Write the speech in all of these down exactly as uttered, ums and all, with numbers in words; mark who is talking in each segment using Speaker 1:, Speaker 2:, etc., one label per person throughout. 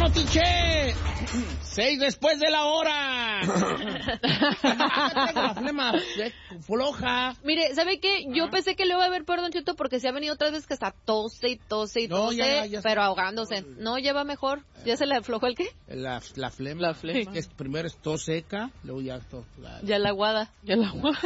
Speaker 1: Notiche. Seis después de la hora. Tengo la flema floja.
Speaker 2: Mire, ¿sabe qué? Yo
Speaker 1: ¿Ah?
Speaker 2: pensé que le iba a haber peor, Don Cheto, porque se ha venido otras veces que hasta tose y tose y
Speaker 1: No,
Speaker 2: tose,
Speaker 1: ya, ya
Speaker 2: pero
Speaker 1: está.
Speaker 2: ahogándose. No, ya va mejor. ¿Ya se le aflojó el qué?
Speaker 1: La, la flema.
Speaker 2: La flema.
Speaker 1: Que es, primero es tos seca, luego ya tos. La,
Speaker 2: Ya la aguada. Ya la aguada.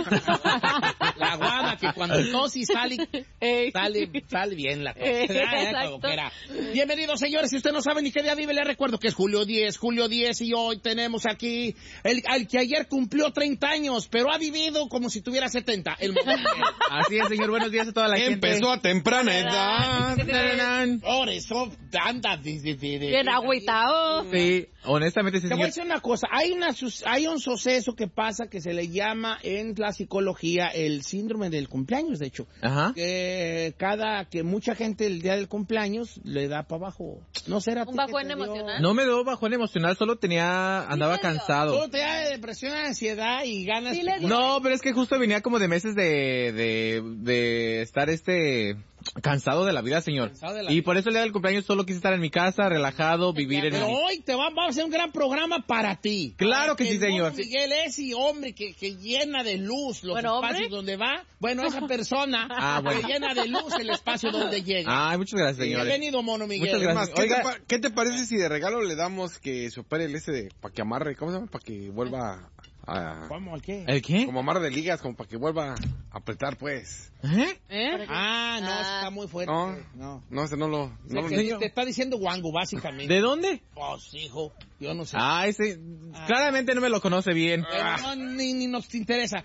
Speaker 1: la aguada, que cuando tos y sale,
Speaker 2: Ey.
Speaker 1: sale, sale bien la tos.
Speaker 2: Eh,
Speaker 1: Ah, ya,
Speaker 2: exacto.
Speaker 1: como que era. Bienvenidos, señores. Si usted no sabe ni qué día vive, le recuerdo que es julio diez, julio diez, y hoy tenemos aquí el, el que ayer cumplió treinta años, pero ha vivido como si tuviera setenta. El
Speaker 3: Así es, señor. Buenos días a toda la gente.
Speaker 4: Empezó a temprana edad.
Speaker 1: Por eso anda.
Speaker 2: Bien agüitado.
Speaker 3: Sí, honestamente, sí,
Speaker 1: Te voy a
Speaker 3: señor.
Speaker 1: decir una cosa, hay, una, sus- hay un suceso que pasa que se le llama en la psicología el síndrome del cumpleaños, de hecho.
Speaker 3: Ajá.
Speaker 1: Que cada, que mucha gente el día del cumpleaños le da para abajo. No será
Speaker 2: Un bajón emocional.
Speaker 3: No me dio bajón emocional, solo tenía, andaba
Speaker 2: Sí, me dio.
Speaker 3: cansado.
Speaker 1: Todo te da depresión, ansiedad y ganas.
Speaker 2: Sí, le dio.
Speaker 3: No, pero es que justo venía como de meses de, de, de estar este, cansado de la vida, señor.
Speaker 1: Cansado de la
Speaker 3: Y
Speaker 1: vida.
Speaker 3: por eso el día del cumpleaños solo quise estar en mi casa, relajado, vivir en
Speaker 1: Pero
Speaker 3: el...
Speaker 1: hoy te va, vamos a hacer un gran programa para ti.
Speaker 3: Claro
Speaker 1: Para
Speaker 3: que sí,
Speaker 1: el
Speaker 3: señor.
Speaker 1: mono Miguel es y hombre que, que llena de luz los
Speaker 2: Bueno,
Speaker 1: espacios
Speaker 2: hombre.
Speaker 1: donde va. Bueno, esa persona
Speaker 3: Ah, bueno.
Speaker 1: que llena de luz el espacio donde llega.
Speaker 3: Ay, muchas gracias, señores.
Speaker 1: Bienvenido, mono Miguel.
Speaker 3: Muchas gracias.
Speaker 4: Más, ¿qué,
Speaker 3: Oiga.
Speaker 4: te pa- ¿Qué te parece si de regalo le damos que se opere el ese de, para que amarre, ¿cómo se llama? Para que vuelva a...
Speaker 1: ¿Cómo? ¿El qué?
Speaker 3: ¿El qué?
Speaker 4: Como amarre de ligas, como para que vuelva a apretar, pues.
Speaker 3: ¿Eh?
Speaker 2: ¿Eh?
Speaker 1: Ah, no,
Speaker 2: Ah.
Speaker 1: está muy fuerte.
Speaker 4: No,
Speaker 1: No.
Speaker 4: no, ese no lo...
Speaker 1: O
Speaker 4: No,
Speaker 1: sea,
Speaker 4: lo-
Speaker 1: que te está diciendo guango, básicamente.
Speaker 3: ¿De dónde?
Speaker 1: Pues, hijo, yo no sé.
Speaker 3: Ah, ese,
Speaker 1: Ah.
Speaker 3: claramente no me lo conoce bien.
Speaker 1: Pero no, ni, ni nos interesa.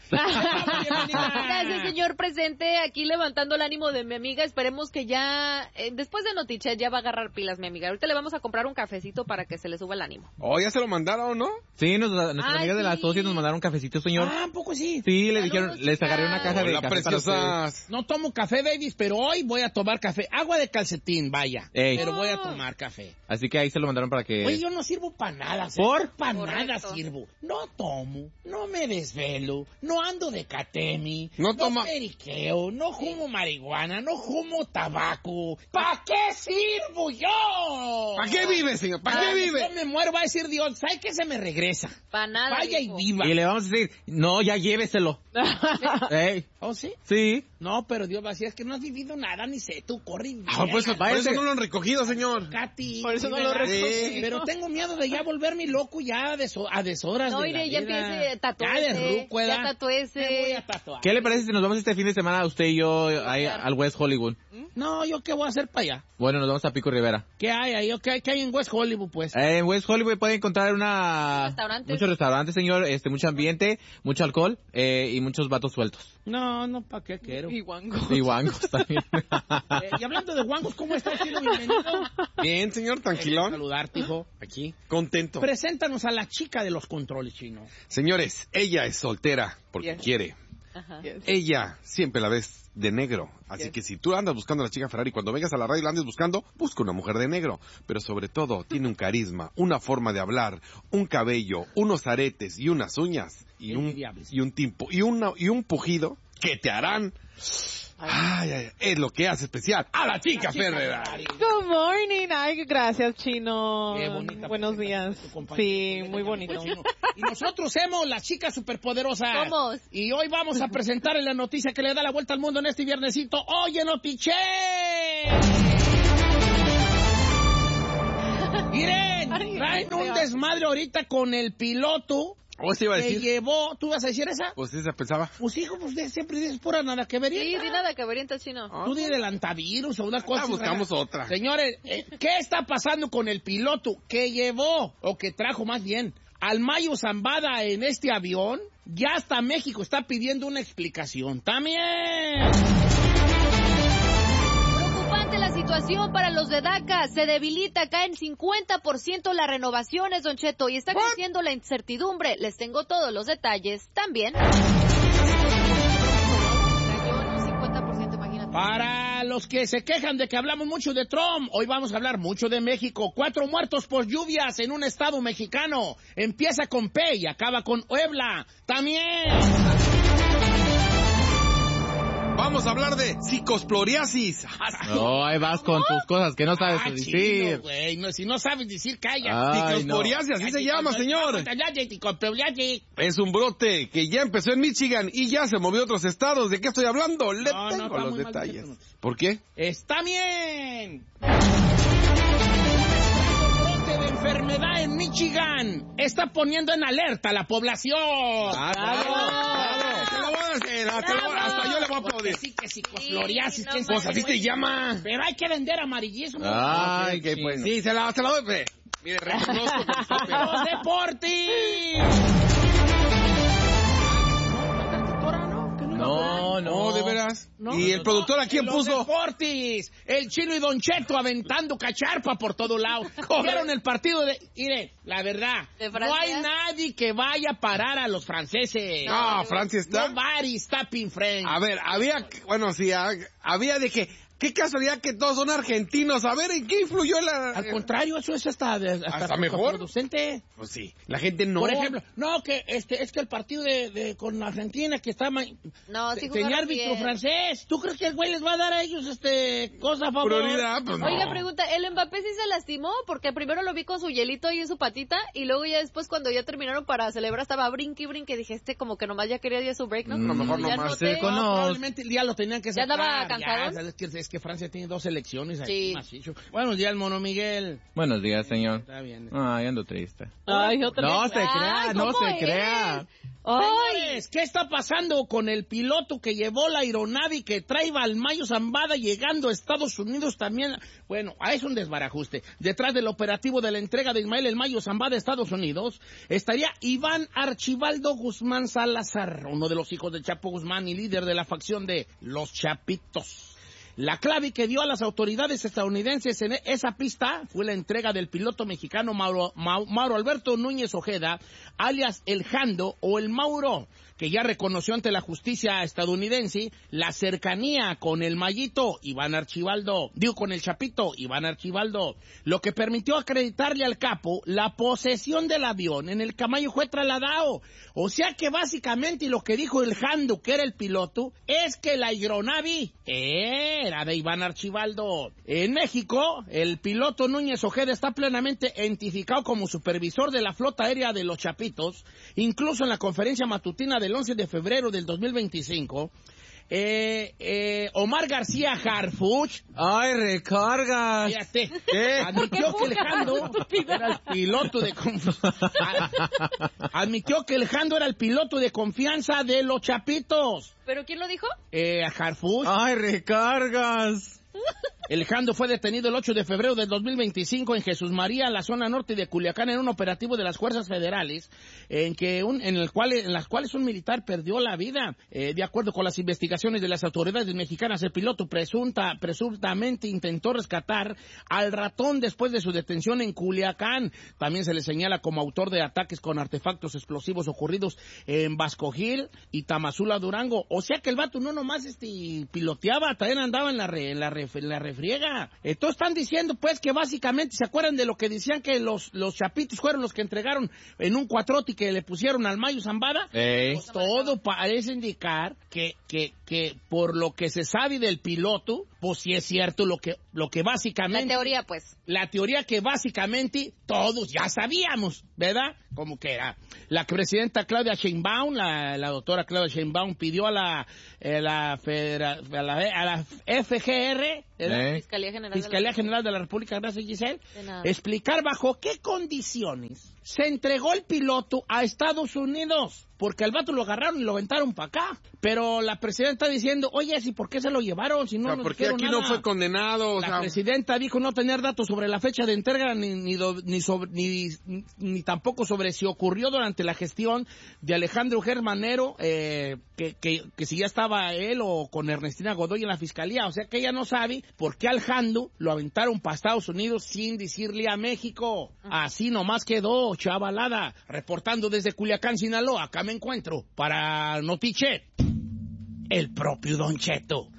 Speaker 2: Gracias, señor presente, aquí levantando el ánimo de mi amiga. Esperemos que ya, eh, después de Notiche, ya va a agarrar pilas, mi amiga. Ahorita le vamos a comprar un cafecito para que se le suba el ánimo.
Speaker 4: Oh, ya se lo mandaron, ¿no?
Speaker 3: Sí, nos, nuestras
Speaker 2: Ay,
Speaker 3: amigas de las
Speaker 2: sí.
Speaker 3: socias nos mandaron un cafecito, señor.
Speaker 1: Ah, ¿un poco sí?
Speaker 3: Sí, le
Speaker 2: Saludos,
Speaker 3: dijeron, les agarré una
Speaker 2: chicas.
Speaker 3: caja de
Speaker 4: Hola,
Speaker 3: café para ustedes.
Speaker 4: preciosas.
Speaker 1: No tomo café, babies, pero hoy voy a tomar café. Agua de calcetín, vaya.
Speaker 3: Ey.
Speaker 1: Pero voy a tomar café.
Speaker 3: Así que ahí se lo mandaron para que...
Speaker 1: Oye, yo no sirvo para nada.
Speaker 3: ¿Por?
Speaker 1: Para
Speaker 2: Correcto.
Speaker 1: nada sirvo. No tomo, no me desvelo, no ando de catemi,
Speaker 4: No toma-
Speaker 1: periqueo, no fumo marihuana, no fumo tabaco. ¿Para qué sirvo yo?
Speaker 4: ¿Para qué vive, señor? ¿Para qué
Speaker 1: Ay,
Speaker 4: vive?
Speaker 1: Yo me muero, va a decir Dios, ¿sabe qué se me regresa?
Speaker 2: Para nada.
Speaker 1: Vaya y
Speaker 2: dijo.
Speaker 1: viva.
Speaker 3: Y le vamos a decir, no, ya lléveselo. Ey,
Speaker 1: ¿Oh, sí?
Speaker 3: sí.
Speaker 1: No, pero Dios va a decir, es que no has vivido nada, ni sé, tú corre y
Speaker 4: Ah, pues por
Speaker 3: váyase.
Speaker 4: eso no lo han recogido, señor.
Speaker 1: Katy,
Speaker 3: Por eso no lo
Speaker 1: ¿verdad?
Speaker 4: recogí.
Speaker 1: Pero tengo miedo de ya volverme loco ya a, deso- a deshoras
Speaker 2: No,
Speaker 1: de la
Speaker 2: iré, ya
Speaker 1: vida.
Speaker 2: empiece, tatúese,
Speaker 1: Ya de ruco,
Speaker 2: ya
Speaker 1: ¿verdad?
Speaker 2: tatúese.
Speaker 1: Me voy a tatuar.
Speaker 3: ¿Qué le parece si nos vamos este fin de semana usted y yo ahí al West Hollywood?
Speaker 1: No, ¿yo qué voy a hacer para allá?
Speaker 3: Bueno, nos vamos a Pico Rivera.
Speaker 1: ¿Qué hay ahí? ¿Qué hay, qué hay en West Hollywood, pues?
Speaker 3: Eh, en West Hollywood puede encontrar una...
Speaker 2: Restaurantes.
Speaker 3: Muchos restaurantes, señor, este, mucho ambiente, mucho alcohol eh, y muchos vatos sueltos.
Speaker 1: No, no, ¿para qué quiero?
Speaker 2: Y guango.
Speaker 3: Y guangos también.
Speaker 1: Eh, y hablando de guangos, ¿cómo estás, Chino? Bienvenido.
Speaker 4: Bien, señor,
Speaker 1: Quería
Speaker 4: tranquilón.
Speaker 1: saludarte, hijo.
Speaker 4: Aquí, contento.
Speaker 1: Preséntanos a la chica de los controles, Chino.
Speaker 4: Señores, ella es soltera porque
Speaker 2: Yes.
Speaker 4: quiere.
Speaker 2: Ajá.
Speaker 4: Ella siempre la ves de negro. Así
Speaker 2: Yes.
Speaker 4: que si tú andas buscando a la chica Ferrari, cuando vengas a la radio y la andes buscando, busca una mujer de negro. Pero sobre todo, tiene un carisma, una forma de hablar, un cabello, unos aretes y unas uñas. Y un,
Speaker 1: Envidiables.
Speaker 4: y un timpo, y, una, y un pujido que te harán... Ay, ay, es lo que hace especial a la chica,
Speaker 1: La chica
Speaker 4: Ferrari.
Speaker 1: Ferrari.
Speaker 5: Good morning, ay, gracias, Chino.
Speaker 1: Qué bonita
Speaker 5: Buenos
Speaker 1: presentación
Speaker 5: días.
Speaker 1: tu compañero.
Speaker 5: Sí, muy bonito.
Speaker 1: Chino. Y nosotros somos las chicas superpoderosas.
Speaker 2: Somos.
Speaker 1: Y hoy vamos a presentarle la noticia que le da la vuelta al mundo en este viernesito. ¡Oye, Notiche! Miren,
Speaker 2: Ay,
Speaker 1: traen
Speaker 2: Dios
Speaker 1: un
Speaker 2: mío.
Speaker 1: desmadre ahorita con el piloto
Speaker 4: ¿O se iba a
Speaker 1: que
Speaker 4: decir?
Speaker 1: llevó... ¿Tú vas a decir esa?
Speaker 4: Pues esa pensaba.
Speaker 1: Pues hijo, pues de- siempre dices pura nada que vería.
Speaker 2: Sí, di nada que verienta chino.
Speaker 1: Tú di del antivirus o una cosa.
Speaker 4: Ah, buscamos
Speaker 1: rara.
Speaker 4: otra.
Speaker 1: Señores, eh, ¿qué está pasando con el piloto que llevó, o que trajo más bien, al Mayo Zambada en este avión? Ya hasta México está pidiendo una explicación. ¡También!
Speaker 2: Preocupante la situación para los de DACA. Se debilita, caen cincuenta por ciento las renovaciones, Don Cheto, y está creciendo la incertidumbre. Les tengo todos los detalles también. Cayó en un cincuenta por ciento, imagínate.
Speaker 1: Para los que se quejan de que hablamos mucho de Trump, hoy vamos a hablar mucho de México. Cuatro muertos por lluvias en un estado mexicano. Empieza con P y acaba con Puebla. También.
Speaker 4: Vamos a hablar de psicoesploriasis.
Speaker 3: No, ahí vas con tus cosas que no sabes
Speaker 1: Ah,
Speaker 3: decir.
Speaker 1: chino, güey. No, si no sabes decir, calla.
Speaker 3: Ay,
Speaker 4: Psicoesploriasis, así se llama, señor. Es un brote que ya empezó en Michigan y ya se movió a otros estados. ¿De qué estoy hablando? Le
Speaker 1: No, no,
Speaker 4: tengo
Speaker 1: está
Speaker 4: los
Speaker 1: muy mal
Speaker 4: detalles.
Speaker 1: dicho.
Speaker 4: ¿Por qué?
Speaker 1: ¡Está bien! Brote de enfermedad en Michigan está poniendo en alerta a la población.
Speaker 4: Ah, claro, claro. Te lo voy a hacer, te lo voy a- hasta yo le voy a aplaudir.
Speaker 1: Que sí, que psicofloriasis,
Speaker 2: Sí, no
Speaker 1: quién
Speaker 2: manches.
Speaker 1: sabe.
Speaker 4: Pues así te llama.
Speaker 1: Pero hay que vender amarillismo.
Speaker 3: Ay,
Speaker 4: Ok,
Speaker 3: qué
Speaker 4: pues
Speaker 3: chino.
Speaker 4: sí, se la, se la doy. Ve. Mire, reconozco que está peor.
Speaker 1: ¡Los deportes!
Speaker 3: No, no.
Speaker 4: No, de veras.
Speaker 1: No,
Speaker 4: ¿Y el
Speaker 1: no,
Speaker 4: productor
Speaker 1: no,
Speaker 4: a quién
Speaker 1: los
Speaker 4: puso?
Speaker 1: Deportes, el Chino y Don Cheto aventando cacharpa por todo lado. Cogieron el partido de... Mire, la verdad,
Speaker 2: ¿De
Speaker 1: no
Speaker 2: Francia?
Speaker 1: hay nadie que vaya a parar a los franceses.
Speaker 4: No, Francia está.
Speaker 1: Nobody stopping French.
Speaker 4: A ver, había, bueno, sí, ha- había de que, qué casualidad que todos son argentinos. A ver, ¿en qué influyó la...?
Speaker 1: Al contrario, eso es hasta, hasta,
Speaker 4: ¿Hasta mejor?
Speaker 1: producente.
Speaker 4: Pues sí, la gente no.
Speaker 1: Por ejemplo, no, que este es que el partido de, de con la Argentina que está... ma-
Speaker 2: No, sí
Speaker 1: te-
Speaker 2: jugaron
Speaker 1: tenía árbitro
Speaker 2: bien.
Speaker 1: francés. ¿Tú crees que el güey les va a dar a ellos este cosa a favor?
Speaker 4: Prioridad, pues no.
Speaker 2: Oiga, pregunta, ¿el Mbappé sí se lastimó? Porque primero lo vi con su hielito ahí en su patita y luego ya después cuando ya terminaron para celebrar estaba brinque y brinque. Dije, este como que nomás ya quería ya su break, ¿no?
Speaker 3: Mm,
Speaker 4: a lo mejor
Speaker 2: Ya
Speaker 4: nomás.
Speaker 2: noté.
Speaker 3: Sí, con-
Speaker 1: No,
Speaker 3: No.
Speaker 1: probablemente ya lo tenían que
Speaker 2: ¿Ya
Speaker 1: sacar.
Speaker 2: andaba cansado?
Speaker 1: Ya, es, que, es que Francia tiene dos selecciones ahí.
Speaker 2: Sí.
Speaker 1: macizo. Buenos días, Mono Miguel.
Speaker 3: Buenos días, señor.
Speaker 1: Está bien.
Speaker 3: Ay, ando triste.
Speaker 5: Ay, otra
Speaker 3: No
Speaker 5: vez.
Speaker 3: se crea,
Speaker 2: Ay,
Speaker 3: no
Speaker 2: ¿cómo
Speaker 3: se
Speaker 2: es?
Speaker 3: crea.
Speaker 2: ¡Ay!
Speaker 1: Señores, ¿qué está pasando con el piloto que llevó la aeronave y que trae al Mayo Zambada llegando a Estados Unidos también? Bueno, es un desbarajuste. Detrás del operativo de la entrega de Ismael el Mayo Zambada a Estados Unidos estaría Iván Archibaldo Guzmán Salazar, uno de los hijos de Chapo Guzmán y líder de la facción de Los Chapitos. La clave que dio a las autoridades estadounidenses en esa pista fue la entrega del piloto mexicano Mauro, Mau- Mauro Alberto Núñez Ojeda, alias El Jando o El Mauro, que ya reconoció ante la justicia estadounidense la cercanía con el Mayito Iván Archibaldo, digo con el Chapito Iván Archibaldo, lo que permitió acreditarle al capo la posesión del avión en el que Mayo fue trasladado. O sea que básicamente lo que dijo el Jando, que era el piloto, es que la aeronave era de Iván Archibaldo. En México, el piloto Núñez Ojeda está plenamente identificado como supervisor de la flota aérea de los Chapitos, incluso en la conferencia matutina del once de febrero del dos mil veinticinco, eh, eh, Omar García Harfuch,
Speaker 3: Ay, recargas.
Speaker 1: fíjate,
Speaker 3: ¿Qué?
Speaker 1: admitió que el Jando era el piloto de confianza. Admitió que el Jando era el piloto de confianza de los Chapitos.
Speaker 2: ¿Pero quién lo dijo?
Speaker 1: Eh, Harfuch.
Speaker 3: Ay, recargas.
Speaker 1: El Jando fue detenido el ocho de febrero del dos mil veinticinco en Jesús María, en la zona norte de Culiacán, en un operativo de las fuerzas federales, en que un, en el cual, en las cuales un militar perdió la vida. Eh, de acuerdo con las investigaciones de las autoridades mexicanas, el piloto presunta, presuntamente intentó rescatar al ratón después de su detención en Culiacán. También se le señala como autor de ataques con artefactos explosivos ocurridos en Vasco Gil y Tamazula, Durango. O sea que el vato no nomás este, piloteaba, también andaba en la, re, en la, re, en la refriega. Entonces están diciendo pues que básicamente se acuerdan de lo que decían que los, los Chapitos fueron los que entregaron en un cuatrote que le pusieron al Mayo Zambada.
Speaker 3: Ey.
Speaker 1: Pues todo parece indicar que, que, que por lo que se sabe del piloto, pues sí es cierto lo que, lo que básicamente...
Speaker 2: La teoría, pues.
Speaker 1: La teoría que básicamente todos ya sabíamos, ¿verdad? Como que era. La presidenta Claudia Sheinbaum, la, la doctora Claudia Sheinbaum, pidió a la, eh, la, federa, a la, a la F G R, ¿verdad?
Speaker 3: Eh.
Speaker 2: Fiscalía General.
Speaker 1: Fiscalía
Speaker 2: de la...
Speaker 1: General de la República, gracias Giselle,
Speaker 2: De nada.
Speaker 1: explicar bajo qué condiciones se entregó el piloto a Estados Unidos, porque al vato lo agarraron y lo aventaron para acá, pero la presidenta diciendo, oye, ¿y por qué se lo llevaron si no
Speaker 4: O sea,
Speaker 1: nos
Speaker 4: porque
Speaker 1: dijeron
Speaker 4: aquí
Speaker 1: nada?
Speaker 4: no fue condenado, o
Speaker 1: La
Speaker 4: sea...
Speaker 1: presidenta dijo no tener datos sobre la fecha de entrega ni ni, do, ni, sobre, ni, ni tampoco sobre si ocurrió durante la gestión de Alejandro Germanero, eh, que, que, que si ya estaba él o con Ernestina Godoy en la fiscalía. O sea que ella no sabe por qué al Jando lo aventaron para Estados Unidos sin decirle a México. Así nomás quedó, chavalada. Reportando desde Culiacán, Sinaloa, acá me encuentro para Notichet, el propio Don Cheto.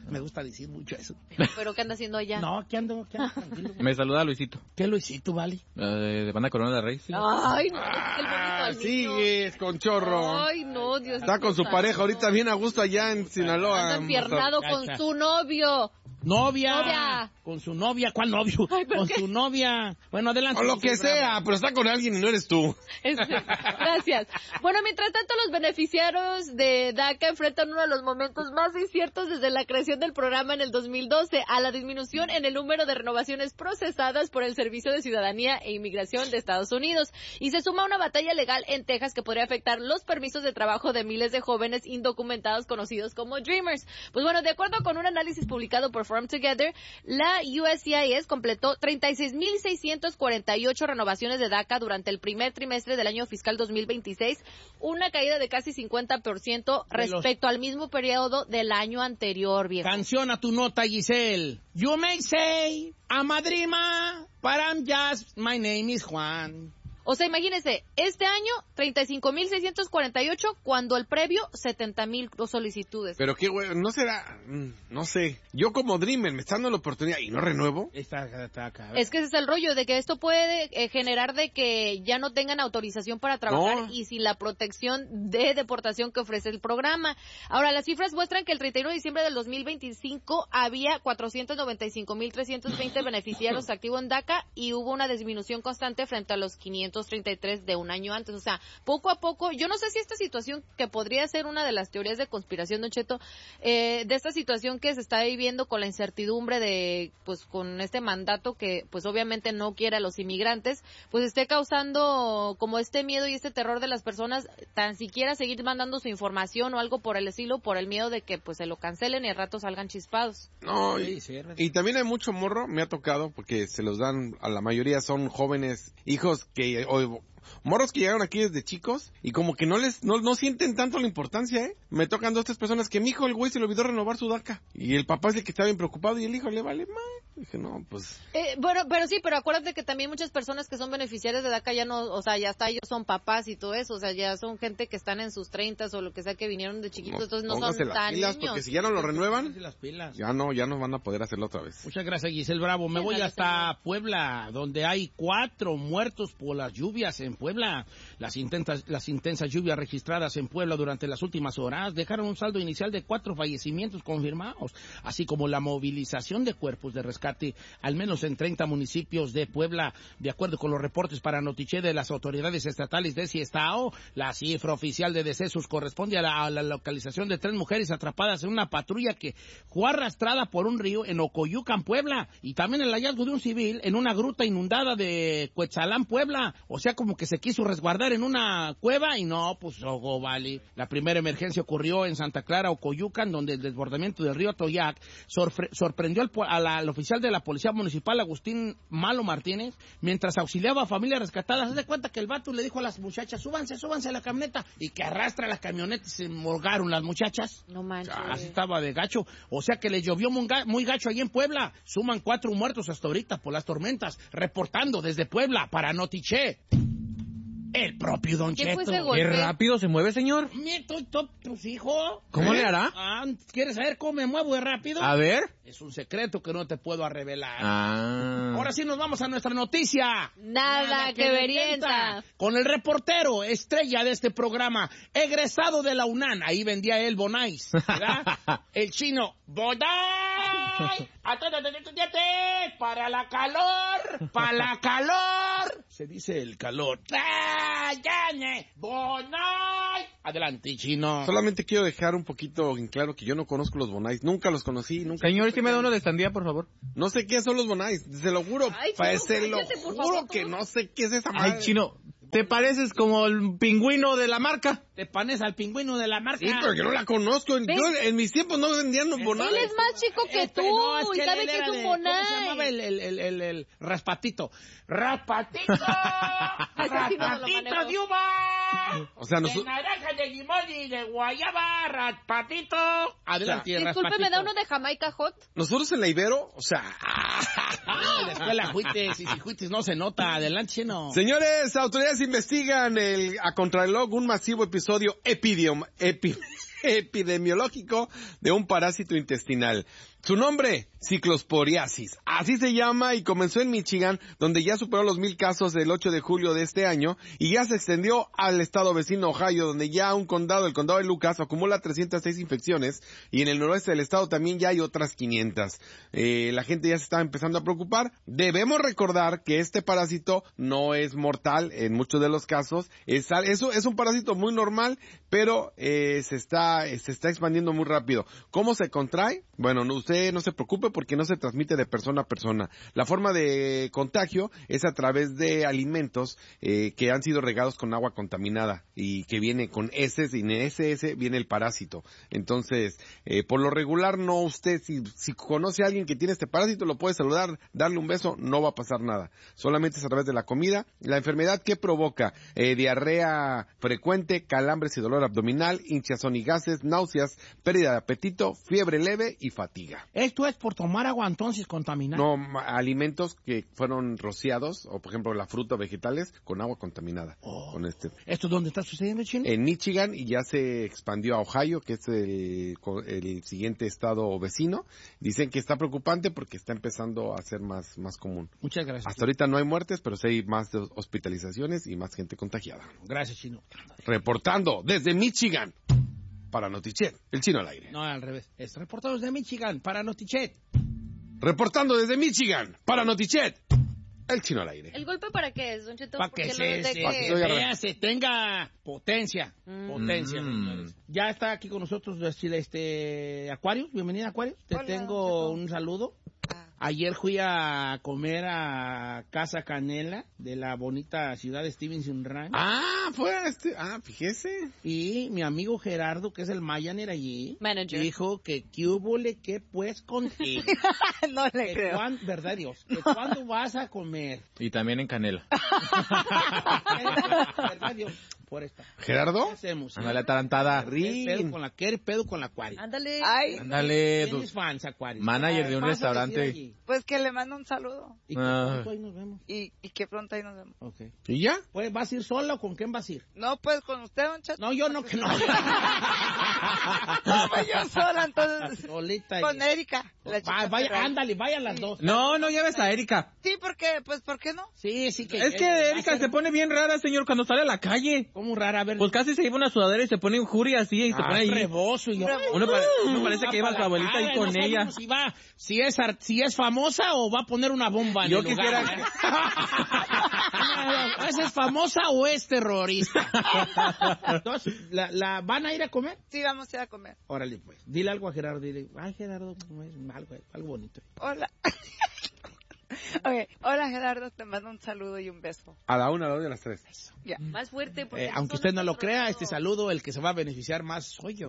Speaker 1: Me gusta decir mucho eso.
Speaker 2: ¿Pero qué anda haciendo allá?
Speaker 1: No, ¿qué ando? ¿Qué ando? Tranquilo.
Speaker 3: Me saluda Luisito.
Speaker 1: ¿Qué Luisito, vale?
Speaker 3: Eh, de Banda Corona de Rey. Sí.
Speaker 2: Ay, no, es que el bonito
Speaker 4: Ah,
Speaker 2: al niño.
Speaker 4: sigues con chorro.
Speaker 2: Ay, no, Dios.
Speaker 4: Está con su pareja ahorita bien a gusto allá en Sinaloa.
Speaker 2: Anda enfiernado con su novio.
Speaker 1: Novia.
Speaker 2: Novia.
Speaker 1: Con su novia. ¿Cuál novio?
Speaker 2: Ay, ¿por
Speaker 1: con
Speaker 2: qué?
Speaker 1: su novia. Bueno, adelante.
Speaker 4: O lo que
Speaker 1: Giselle
Speaker 4: sea,
Speaker 1: Bravo.
Speaker 4: pero está con alguien y no eres tú.
Speaker 2: Este, gracias. Bueno, mientras tanto, los beneficiarios de DACA enfrentan uno de los momentos más inciertos desde la creación del programa en el dos mil doce, a la disminución en el número de renovaciones procesadas por el Servicio de Ciudadanía e Inmigración de Estados Unidos. Y se suma una batalla legal en Texas que podría afectar los permisos de trabajo de miles de jóvenes indocumentados conocidos como Dreamers. Pues bueno, de acuerdo con un análisis publicado por Farm Together, la U S C I S completó treinta y seis mil seiscientas cuarenta y ocho renovaciones de DACA durante el primer trimestre del año fiscal dos mil veintiséis, una caída de casi cincuenta por ciento respecto al mismo periodo del año anterior, viejo.
Speaker 1: Canción a tu nota, Giselle. You may say, I'm a dreamer, but I'm just, my name is Juan.
Speaker 2: O sea, imagínense, este año treinta y cinco mil seiscientos cuarenta y ocho, cuando el previo setenta mil solicitudes.
Speaker 4: Pero qué güey, no será, mm, no sé. Yo como Dreamer me está dando la oportunidad y no renuevo.
Speaker 1: Está, está acá.
Speaker 2: Es que ese es el rollo, de que esto puede eh, generar de que ya no tengan autorización para trabajar
Speaker 4: No.
Speaker 2: y sin la protección de deportación que ofrece el programa. Ahora, las cifras muestran que el treinta y uno de diciembre del dos mil veinticinco había cuatrocientos noventa y cinco mil trescientos veinte beneficiarios activos en DACA y hubo una disminución constante frente a los quinientos treinta y tres de un año antes. O sea, poco a poco, yo no sé si esta situación, que podría ser una de las teorías de conspiración, Don Cheto, eh, de esta situación que se está viviendo con la incertidumbre de, pues, con este mandato que, pues, obviamente no quiere a los inmigrantes, pues esté causando como este miedo y este terror de las personas, tan siquiera seguir mandando su información o algo por el estilo, por el miedo de que, pues, se lo cancelen y al rato salgan chispados.
Speaker 4: No,
Speaker 1: Sí,
Speaker 4: y,
Speaker 1: sí, es-
Speaker 4: y también hay mucho morro, me ha tocado, porque se los dan, a la mayoría son jóvenes, hijos que, o, morros que llegaron aquí desde chicos, y como que no les, no, no sienten tanto la importancia, ¿eh? Me tocan dos, tres personas que mi hijo, el güey, se le olvidó renovar su DACA, y el papá es el que está bien preocupado, y el hijo le vale más. Dije, no, pues...
Speaker 2: Eh, bueno, pero sí, pero acuérdate que también muchas personas que son beneficiarias de DACA ya no, o sea, ya hasta ellos son papás y todo eso, o sea, ya son gente que están en sus treintas o lo que sea, que vinieron de chiquitos, entonces no
Speaker 4: pónganse
Speaker 2: son
Speaker 4: las
Speaker 2: tan
Speaker 4: pilas,
Speaker 2: niños.
Speaker 4: porque si ya no lo renuevan,
Speaker 1: Pónganse las pilas.
Speaker 4: ya no, ya no van a poder hacerlo otra vez.
Speaker 1: Muchas gracias, Giselle Bravo. Me
Speaker 2: Sí,
Speaker 1: voy
Speaker 2: nada,
Speaker 1: hasta
Speaker 2: señor.
Speaker 1: Puebla, donde hay cuatro muertos por las lluvias en Puebla. Las intensas, las intensas lluvias registradas en Puebla durante las últimas horas dejaron un saldo inicial de cuatro fallecimientos confirmados, así como la movilización de cuerpos de rescate, al menos en treinta municipios de Puebla. De acuerdo con los reportes para Notiche de las autoridades estatales de ese estado, la cifra oficial de decesos corresponde a la, a la localización de tres mujeres atrapadas en una patrulla que fue arrastrada por un río en Ocoyucan, Puebla, y también el hallazgo de un civil en una gruta inundada de Cuetzalán, Puebla. O sea, como que se quiso resguardar en una cueva y no, pues, ojo, vale. La primera emergencia ocurrió en Santa Clara, Ocoyucan, donde el desbordamiento del río Toyac sorpre- sorprendió al, pu- a la- al oficial de la Policía Municipal, Agustín Malo Martínez, mientras auxiliaba a familias rescatadas. Haz de cuenta que el vato le dijo a las muchachas, súbanse, súbanse a la camioneta, y que arrastra la camioneta y se molgaron las muchachas.
Speaker 2: No manches.
Speaker 1: Así estaba de gacho. O sea que les llovió muy, ga- muy gacho allí en Puebla. Suman cuatro muertos hasta ahorita por las tormentas. Reportando desde Puebla para Notiche, el propio Don
Speaker 2: ¿Quién fue
Speaker 1: Cheto.
Speaker 2: ese golpe?
Speaker 3: ¿Qué rápido se mueve, señor?
Speaker 1: Nieto, to- tus hijos.
Speaker 3: ¿Cómo
Speaker 1: ¿Eh?
Speaker 3: le hará?
Speaker 1: Ah, ¿quieres saber cómo me muevo de rápido?
Speaker 3: A ver.
Speaker 1: Es un secreto que no te puedo revelar.
Speaker 3: Ah.
Speaker 1: Ahora sí nos vamos a nuestra noticia.
Speaker 2: Nada que verienta.
Speaker 1: Con el reportero estrella de este programa, egresado de la UNAM, ahí vendía él Bonais, ¿verdad? El chino, Bonais, para la calor, para la calor. Se dice el calor. Bonais. Adelante, chino.
Speaker 4: Solamente quiero dejar un poquito en claro que yo no conozco los Bonais, nunca los conocí, nunca...
Speaker 3: Señor, ¿sí me da uno de sandía, por favor?
Speaker 4: No sé qué son los Bonais, se lo juro,
Speaker 2: Ay,
Speaker 4: pa-
Speaker 2: Chino,
Speaker 4: se lo
Speaker 2: cállate, por
Speaker 4: juro
Speaker 2: favor,
Speaker 4: que
Speaker 2: tú.
Speaker 4: no sé qué es esa madre.
Speaker 3: Ay, chino, ¿te pareces como el pingüino de la marca?
Speaker 1: Te panes al pingüino de la marca.
Speaker 4: Sí, pero yo no la conozco,
Speaker 2: ¿Ves?
Speaker 4: yo en mis tiempos no vendían los Bonais.
Speaker 2: Él es más chico que
Speaker 1: Este,
Speaker 2: tú
Speaker 1: no, es
Speaker 2: y
Speaker 1: que
Speaker 2: sabe
Speaker 1: él
Speaker 2: que
Speaker 1: era
Speaker 2: es un
Speaker 1: de- ¿cómo se llamaba
Speaker 2: bonai.
Speaker 1: el, el, el, el, el raspatito? ¡Raspatito!
Speaker 2: Ese sí no lo
Speaker 1: ¡Raspatito
Speaker 2: manejo.
Speaker 1: de uva!
Speaker 4: O sea,
Speaker 1: De
Speaker 4: nosotros...
Speaker 1: naranja, de limón y de guayaba, raspatito. Adelante,
Speaker 2: Disculpe,
Speaker 1: raspatito.
Speaker 2: ¿me da uno de Jamaica Hot?
Speaker 4: Nosotros en la Ibero, o sea...
Speaker 1: Ah, en la escuela juites, y si juites no se nota. Adelante, chino.
Speaker 4: Señores, autoridades investigan el, a contrarreloj un masivo episodio epidiom, epi, epidemiológico de un parásito intestinal. Su nombre, ciclosporiasis. Así se llama y comenzó en Michigan, donde ya superó los mil casos el ocho de julio de este año y ya se extendió al estado vecino Ohio, donde ya un condado, el condado de Lucas, acumula trescientas seis infecciones y en el noroeste del estado también ya hay otras quinientas. Eh, la gente ya se está empezando a preocupar. Debemos recordar que este parásito no es mortal en muchos de los casos. Es, eso es un parásito muy normal, pero eh, se está se está expandiendo muy rápido. ¿Cómo se contrae? Bueno, no, usted no se preocupe porque no se transmite de persona a persona. La forma de contagio es a través de alimentos eh, que han sido regados con agua contaminada y que viene con heces y en ese ese viene el parásito. Entonces, eh, por lo regular, no usted, si, si conoce a alguien que tiene este parásito, lo puede saludar, darle un beso, no va a pasar nada. Solamente es a través de la comida. La enfermedad que provoca eh, diarrea frecuente, calambres y dolor abdominal, hinchazón y gases, náuseas, pérdida de apetito, fiebre leve y fatiga.
Speaker 1: ¿Esto es por tomar agua entonces contaminada?
Speaker 4: No, ma- alimentos que fueron rociados, o por ejemplo la fruta o vegetales, con agua contaminada.
Speaker 1: Oh.
Speaker 4: Con este.
Speaker 1: ¿Esto dónde está sucediendo, Chino?
Speaker 4: En Michigan y ya se expandió a Ohio, que es el, co- el siguiente estado vecino. Dicen que está preocupante porque está empezando a ser más, más común.
Speaker 1: Muchas gracias.
Speaker 4: Hasta ahorita no hay muertes, pero sí hay más de- hospitalizaciones y más gente contagiada.
Speaker 1: Gracias, Chino.
Speaker 4: Reportando desde Michigan, para Notichet, el chino al aire.
Speaker 1: No, al revés. Es reportados de Michigan para Notichet.
Speaker 4: Reportando desde Michigan, para Notichet, el chino al aire.
Speaker 2: ¿El golpe para qué es, Don Cheto?
Speaker 1: Para que
Speaker 2: Porque
Speaker 1: se,
Speaker 2: lo de
Speaker 1: se,
Speaker 2: que-
Speaker 4: Pa' que se oiga
Speaker 1: vea, se tenga potencia.
Speaker 2: Mm.
Speaker 1: Potencia,
Speaker 3: Mm.
Speaker 1: señores. Ya está aquí con nosotros este, este Aquarius. Bienvenida, Aquarius. Te
Speaker 6: Hola,
Speaker 1: tengo
Speaker 6: Cheto.
Speaker 1: un saludo.
Speaker 6: Ah,
Speaker 1: Ayer fui a comer a Casa Canela de la bonita ciudad de Stevenson Ranch.
Speaker 4: Ah, fue a este, ah, fíjese.
Speaker 1: Y mi amigo Gerardo, que es el Mayaner allí,
Speaker 2: Manager.
Speaker 1: dijo que qué hubole, que pues contigo.
Speaker 6: no le
Speaker 1: Que
Speaker 6: creo.
Speaker 1: cuán- ¿Verdad, Dios? Que cuándo vas a comer.
Speaker 3: Y también en Canela.
Speaker 1: ¿Verdad, Dios? Por esta.
Speaker 4: ¿Gerardo?
Speaker 1: ¿Qué hacemos?
Speaker 3: Ándale, atarantada.
Speaker 1: ¿Qué pedo con la, qué pedo con la Aquarius?
Speaker 2: Ándale.
Speaker 6: Ay,
Speaker 3: Ándale,
Speaker 1: ¿Tienes
Speaker 3: tu
Speaker 1: fans, Aquarius?
Speaker 3: manager de un
Speaker 1: Pásale,
Speaker 3: restaurante.
Speaker 1: decir allí.
Speaker 6: pues que le mando un saludo.
Speaker 1: Y que
Speaker 3: Ah.
Speaker 1: pronto ahí nos vemos.
Speaker 6: Y, y que pronto ahí nos vemos.
Speaker 1: Ok.
Speaker 4: ¿Y ya?
Speaker 1: Pues, ¿vas a ir sola o con quién vas a ir?
Speaker 6: No, pues con usted, Don Cheto.
Speaker 1: No, yo no, que no.
Speaker 6: No, pues yo sola, entonces.
Speaker 1: Solita.
Speaker 6: Con Erika. la
Speaker 1: Va-
Speaker 6: chica
Speaker 1: vaya,
Speaker 6: Ferrari.
Speaker 1: ándale, vayan las dos.
Speaker 3: No, no lleves a Erika.
Speaker 6: Sí, porque, pues, ¿por qué no?
Speaker 1: Sí, sí que...
Speaker 3: Es
Speaker 1: eh,
Speaker 3: que
Speaker 1: va a
Speaker 3: Erika
Speaker 1: ser
Speaker 3: se pone bien rara, señor, cuando sale a la calle.
Speaker 1: como rara, a ver.
Speaker 3: Pues casi se lleva una sudadera y se pone un jury así y se
Speaker 1: Ah,
Speaker 3: pone ahí.
Speaker 1: rebozo y yo...
Speaker 3: Uno, pare- uno parece
Speaker 1: Va
Speaker 3: que lleva a
Speaker 1: pa'
Speaker 3: su
Speaker 1: la
Speaker 3: abuelita
Speaker 1: cara,
Speaker 3: ahí
Speaker 1: no
Speaker 3: con ella.
Speaker 1: sabemos Si, va, si, es, ar- si es famosa o va a poner una bomba en
Speaker 3: Yo
Speaker 1: el lugar,
Speaker 3: quisiera-
Speaker 1: ¿eh? ¿Esa es famosa o es terrorista? Entonces, ¿la, ¿la van a ir a comer?
Speaker 6: Sí, vamos a ir a comer.
Speaker 1: Órale, pues. Dile algo a Gerardo. Dile, ay, Gerardo, pues, algo, algo bonito.
Speaker 6: Hola. Okay. Hola, Gerardo, te mando un saludo y un beso.
Speaker 4: A la una, a la dos y a las tres.
Speaker 6: Ya.
Speaker 2: Más fuerte. Porque
Speaker 1: Eh,
Speaker 2: esos
Speaker 1: aunque
Speaker 2: son
Speaker 1: usted no lo
Speaker 2: nuestros
Speaker 1: crea,
Speaker 2: dedos.
Speaker 1: este saludo, el que se va a beneficiar más soy yo.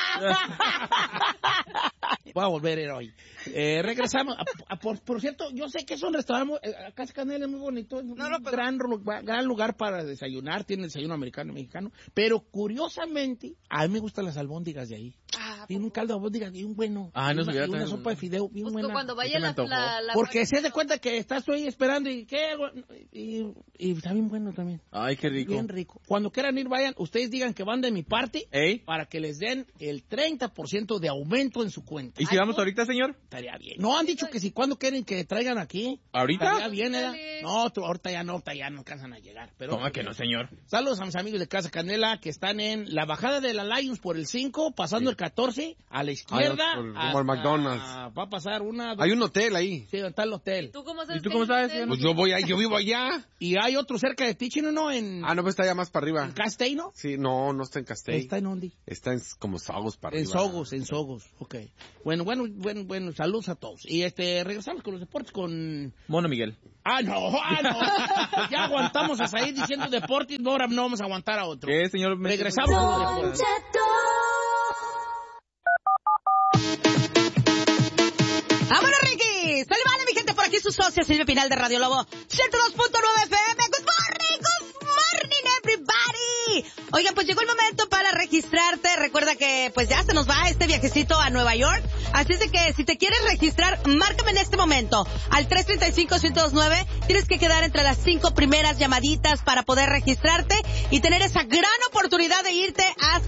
Speaker 1: Voy a volver a ir hoy. Eh, regresamos. A- a- por, por cierto, yo sé que es un restaurante, eh, Casa Canela es muy bonito, es un
Speaker 6: No, no, pero-
Speaker 1: gran, ru- gran lugar para desayunar, tiene desayuno americano y mexicano, pero curiosamente, a mí me gustan las albóndigas de ahí.
Speaker 6: Ah,
Speaker 1: Tiene un caldo de albóndigas bien bueno.
Speaker 3: Ah, no
Speaker 1: y una,
Speaker 3: sabía
Speaker 1: y una
Speaker 3: tan-
Speaker 1: sopa de fideo bien
Speaker 2: Pues
Speaker 1: buena.
Speaker 2: cuando vaya
Speaker 3: se me
Speaker 2: la,
Speaker 3: antojó.
Speaker 2: la, la
Speaker 1: Porque se de cuenta que estás tú ahí esperando y que y, y está bien bueno también.
Speaker 3: Ay, qué rico.
Speaker 1: Bien rico. Cuando quieran ir, vayan, ustedes digan que van de mi parte
Speaker 3: ¿Ey?
Speaker 1: para que les den el treinta por ciento de aumento en su cuenta.
Speaker 3: ¿Y si vamos ahorita, señor?
Speaker 1: Estaría bien. No, han dicho que si cuando quieren que traigan aquí.
Speaker 3: ¿Ahorita?
Speaker 1: Estaría bien, ¿verdad?
Speaker 2: Dale.
Speaker 1: No, tú- ahorita ya no, ahorita ya no alcanzan a llegar. Pero,
Speaker 3: ¿Cómo que no, señor?
Speaker 1: Saludos a mis amigos de Casa Canela que están en la bajada de la Lions por el cinco, pasando el catorce, a la izquierda.
Speaker 4: Ah, por- como
Speaker 1: hasta-
Speaker 4: al McDonald's.
Speaker 1: Va a pasar una...
Speaker 4: Hay un hotel ahí.
Speaker 1: Sí, está el hotel.
Speaker 2: ¿Tú cómo sabes?
Speaker 3: ¿Y tú
Speaker 2: que
Speaker 3: cómo
Speaker 2: hay
Speaker 3: sabes,
Speaker 2: hotel?
Speaker 3: señor?
Speaker 4: Pues yo voy ahí, yo vivo allá.
Speaker 1: Y hay otro cerca de ti, Chino, ¿no? En,
Speaker 4: Ah, no, pues está allá más para arriba.
Speaker 1: en Castell, ¿no?
Speaker 4: Sí, no, no está en Castell.
Speaker 1: Está en Ondi.
Speaker 4: Está en como Sagos para
Speaker 1: En
Speaker 4: arriba.
Speaker 1: Sogos, en Sogos, ok. Bueno, bueno, bueno, bueno, saludos a todos. Y este, regresamos con los deportes con...
Speaker 3: Mono Miguel.
Speaker 1: Ah, no, ah, no. Pues ya aguantamos a salir diciendo deportes, no, ahora no vamos a aguantar a otro.
Speaker 3: ¿Qué, señor?
Speaker 1: Regresamos con los deportes.
Speaker 7: ¡Vámonos, Ricky! ¡Sale, vale, mi gente! Por aquí su socia, Silvia Pinal de Radio Lobo. ciento dos punto nueve F M. ¡Good morning! ¡Good morning, everybody! Oigan, pues llegó el momento para registrarte. Recuerda que, pues ya se nos va este viajecito a Nueva York. Así es de que, si te quieres registrar, márcame en este momento. Al tres tres cinco, uno cero dos nueve. Tienes que quedar entre las cinco primeras llamaditas para poder registrarte y tener esa gran oportunidad de irte hasta